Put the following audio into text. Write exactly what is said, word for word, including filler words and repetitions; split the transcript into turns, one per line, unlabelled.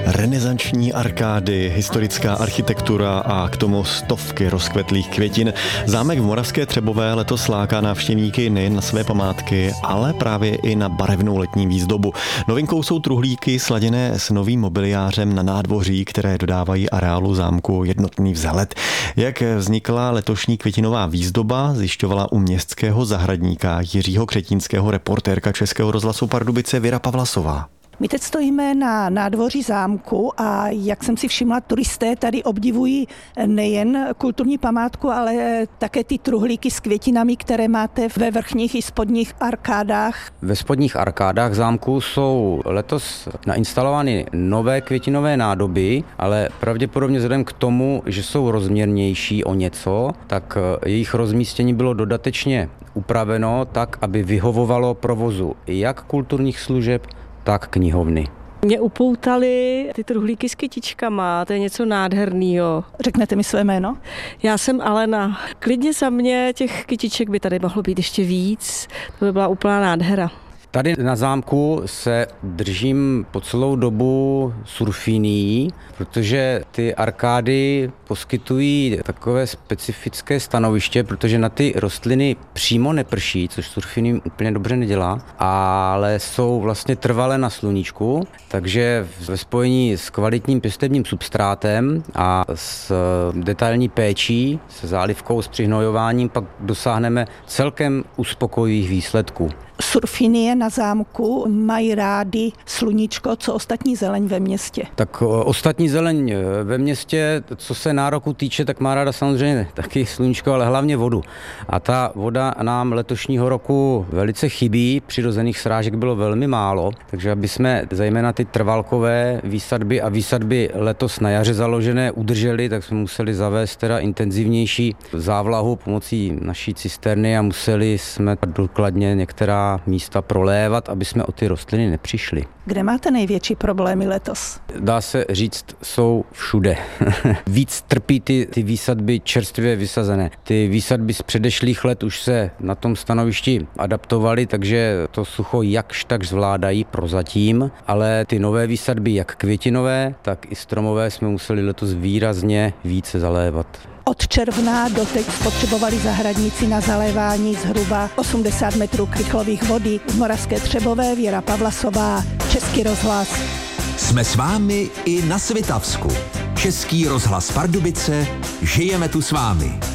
Renesanční arkády, historická architektura a k tomu stovky rozkvetlých květin. Zámek v Moravské Třebové letos láká návštěvníky nejen na své památky, ale právě i na barevnou letní výzdobu. Novinkou jsou truhlíky sladěné s novým mobiliářem na nádvoří, které dodávají areálu zámku jednotný vzhled. Jak vznikla letošní květinová výzdoba, zjišťovala u městského zahradníka Jiřího Křetínského reportérka Českého rozhlasu Pardubice Věra Pavlasová.
My teď stojíme na nádvoří zámku a jak jsem si všimla, turisté tady obdivují nejen kulturní památku, ale také ty truhlíky s květinami, které máte ve vrchních i spodních arkádách.
Ve spodních arkádách zámku jsou letos nainstalovány nové květinové nádoby, ale pravděpodobně vzhledem k tomu, že jsou rozměrnější o něco, tak jejich rozmístění bylo dodatečně upraveno tak, aby vyhovovalo provozu jak kulturních služeb, tak knihovny.
Mě upoutaly ty truhlíky s kytičkama, to je něco nádherného.
Řeknete mi své jméno?
Já jsem Alena. Klidně za mě těch kytiček by tady mohlo být ještě víc, to by byla úplná nádhera.
Tady na zámku se držím po celou dobu surfinií, protože ty arkády poskytují takové specifické stanoviště, protože na ty rostliny přímo neprší, což surfiní úplně dobře nedělá, ale jsou vlastně trvalé na sluníčku, takže ve spojení s kvalitním pěstebním substrátem a s detailní péčí, se zálivkou, s přihnojováním, pak dosáhneme celkem uspokojivých výsledků.
Surfinie na zámku mají rádi sluníčko, co ostatní zeleň ve městě.
Tak ostatní zeleň ve městě, co se nároku týče, tak má ráda samozřejmě taky sluníčko, ale hlavně vodu. A ta voda nám letošního roku velice chybí, přirozených srážek bylo velmi málo, takže aby jsme zejména ty trvalkové výsadby a výsadby letos na jaře založené udrželi, tak jsme museli zavést teda intenzivnější závlahu pomocí naší cisterny a museli jsme důkladně některá místa prolévat, aby jsme o ty rostliny nepřišli.
Kde máte největší problémy letos?
Dá se říct, jsou všude. Víc trpí ty, ty výsadby čerstvě vysazené. Ty výsadby z předešlých let už se na tom stanovišti adaptovaly, takže to sucho jakž tak zvládají prozatím, ale ty nové výsadby, jak květinové, tak i stromové, jsme museli letos výrazně více zalévat.
Od června doteď spotřebovali zahradníci na zalévání zhruba osmdesát metrů krychlových vody. V Moravské Třebové Věra Pavlasová, Český rozhlas.
Jsme s vámi i na Svitavsku. Český rozhlas Pardubice, žijeme tu s vámi.